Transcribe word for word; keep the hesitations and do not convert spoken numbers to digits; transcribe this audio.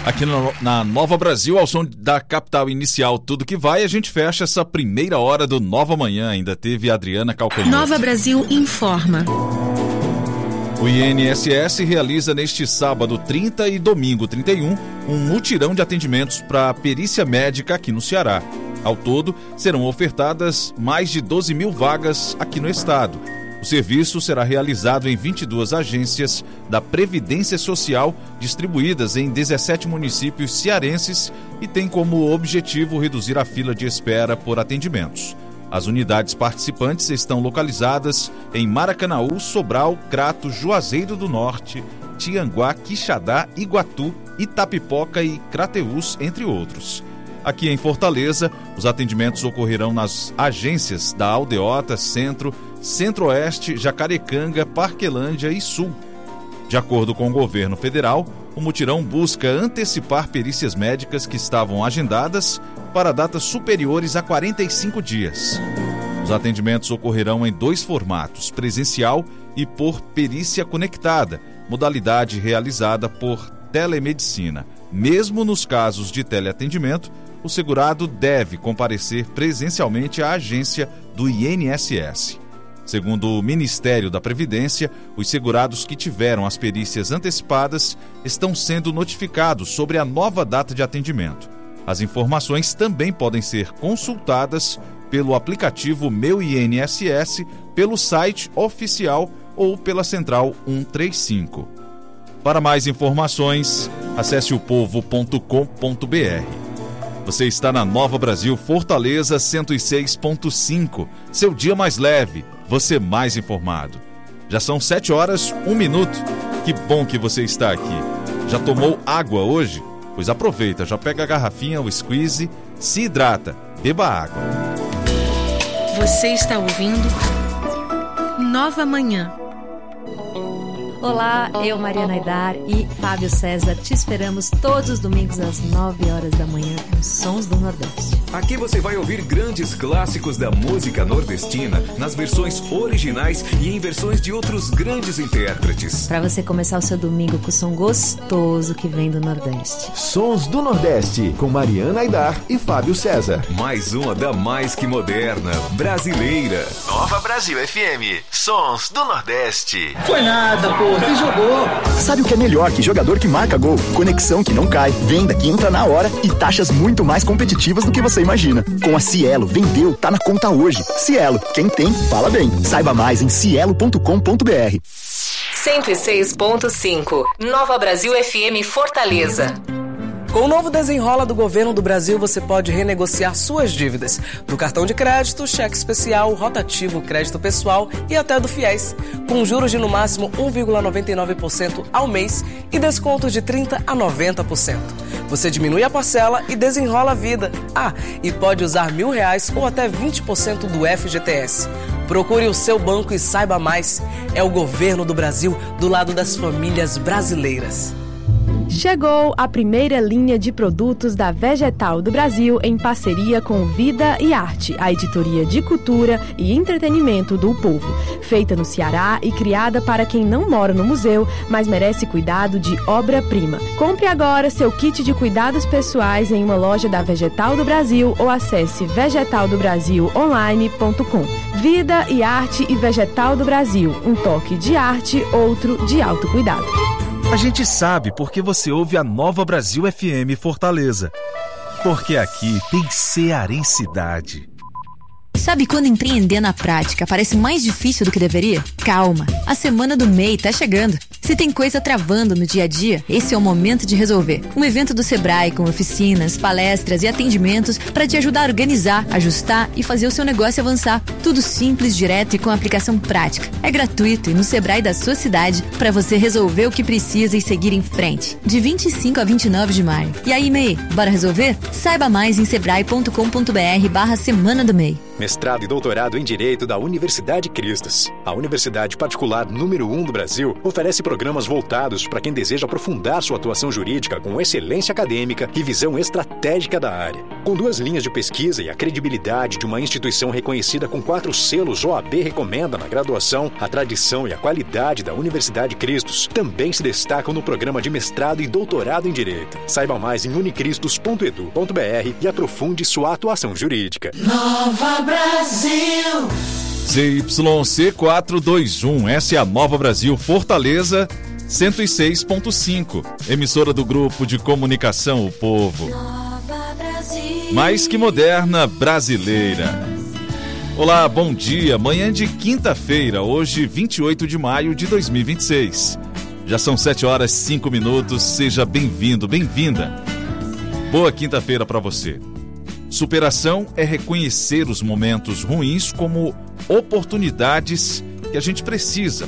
Aqui no, na Nova Brasil, ao som da Capital Inicial, tudo que vai, a gente fecha essa primeira hora do Nova Manhã. Ainda teve a Adriana Calcanhoto. Nova Brasil informa. O I N S S realiza neste sábado trinta e domingo trinta e um um mutirão de atendimentos para perícia médica aqui no Ceará. Ao todo, serão ofertadas mais de doze mil vagas aqui no estado. O serviço será realizado em vinte e duas agências da Previdência Social, distribuídas em dezessete municípios cearenses, e tem como objetivo reduzir a fila de espera por atendimentos. As unidades participantes estão localizadas em Maracanaú, Sobral, Crato, Juazeiro do Norte, Tianguá, Quixadá, Iguatu, Itapipoca e Crateús, entre outros. Aqui em Fortaleza, os atendimentos ocorrerão nas agências da Aldeota, Centro, Centro-Oeste, Jacarecanga, Parquelândia e Sul. De acordo com o governo federal, o mutirão busca antecipar perícias médicas que estavam agendadas para datas superiores a quarenta e cinco dias. Os atendimentos ocorrerão em dois formatos, presencial e por perícia conectada, modalidade realizada por telemedicina. Mesmo nos casos de teleatendimento, o segurado deve comparecer presencialmente à agência do I N S S. Segundo o Ministério da Previdência, os segurados que tiveram as perícias antecipadas estão sendo notificados sobre a nova data de atendimento. As informações também podem ser consultadas pelo aplicativo Meu I N S S, pelo site oficial ou pela Central cento e trinta e cinco. Para mais informações, acesse o povo ponto com ponto b r. Você está na Nova Brasil Fortaleza cento e seis ponto cinco. Seu dia mais leve, você mais informado. Já são sete horas, um minuto. Que bom que você está aqui. Já tomou água hoje? Pois aproveita, já pega a garrafinha, o squeeze, se hidrata, beba água. Você está ouvindo Nova Manhã. Olá, eu, Mariana Aidar e Fábio César, te esperamos todos os domingos às nove horas da manhã com Sons do Nordeste. Aqui você vai ouvir grandes clássicos da música nordestina nas versões originais e em versões de outros grandes intérpretes. Para você começar o seu domingo com o som gostoso que vem do Nordeste. Sons do Nordeste, com Mariana Aidar e Fábio César. Mais uma da mais que moderna, brasileira. Nova Brasil F M, Sons do Nordeste. Foi nada, pô. Você jogou. Sabe o que é melhor que jogador que marca gol? Conexão que não cai, venda que entra na hora e taxas muito mais competitivas do que você imagina. Com a Cielo, vendeu, tá na conta hoje. Cielo, quem tem, fala bem. Saiba mais em cielo ponto com ponto b r. cento e seis ponto cinco, Nova Brasil F M Fortaleza. Com o novo Desenrola do Governo do Brasil, você pode renegociar suas dívidas. Do cartão de crédito, cheque especial, rotativo, crédito pessoal e até do Fiéis. Com juros de no máximo um vírgula noventa e nove por cento ao mês e descontos de trinta por cento a noventa por cento. Você diminui a parcela e desenrola a vida. Ah, e pode usar mil reais ou até vinte por cento do F G T S. Procure o seu banco e saiba mais. É o Governo do Brasil do lado das famílias brasileiras. Chegou a primeira linha de produtos da Vegetal do Brasil em parceria com Vida e Arte, a editoria de cultura e entretenimento do povo. Feita no Ceará e criada para quem não mora no museu, mas merece cuidado de obra-prima. Compre agora seu kit de cuidados pessoais em uma loja da Vegetal do Brasil ou acesse vegetal do brasil online ponto com. Vida e Arte e Vegetal do Brasil, um toque de arte, outro de autocuidado. A gente sabe porque você ouve a Nova Brasil F M Fortaleza. Porque aqui tem cearensidade. Sabe quando empreender na prática parece mais difícil do que deveria? Calma, a semana do M E I tá chegando. Se tem coisa travando no dia a dia, esse é o momento de resolver. Um evento do Sebrae com oficinas, palestras e atendimentos para te ajudar a organizar, ajustar e fazer o seu negócio avançar. Tudo simples, direto e com aplicação prática. É gratuito e no Sebrae da sua cidade para você resolver o que precisa e seguir em frente. De vinte e cinco a vinte e nove de maio. E aí, M E I, bora resolver? Saiba mais em sebrae ponto com ponto b r barra Semana do M E I. Mestrado e doutorado em Direito da Universidade Cristos. A universidade particular número um do Brasil oferece programas voltados para quem deseja aprofundar sua atuação jurídica com excelência acadêmica e visão estratégica da área. Com duas linhas de pesquisa e a credibilidade de uma instituição reconhecida com quatro selos O A B Recomenda na graduação, a tradição e a qualidade da Universidade Cristos também se destacam no programa de mestrado e doutorado em Direito. Saiba mais em unicristos ponto edu ponto br e aprofunde sua atuação jurídica. Nova Brasil. Z Y C quatrocentos e vinte e um, essa é a Nova Brasil Fortaleza cento e seis ponto cinco, emissora do Grupo de Comunicação O Povo. Nova Brasil. Mais que moderna, brasileira. Olá, bom dia, manhã de quinta-feira, hoje vinte e oito de maio de dois mil e vinte e seis. Já são sete horas e cinco minutos, seja bem-vindo, bem-vinda. Boa quinta-feira para você. Superação é reconhecer os momentos ruins como oportunidades que a gente precisa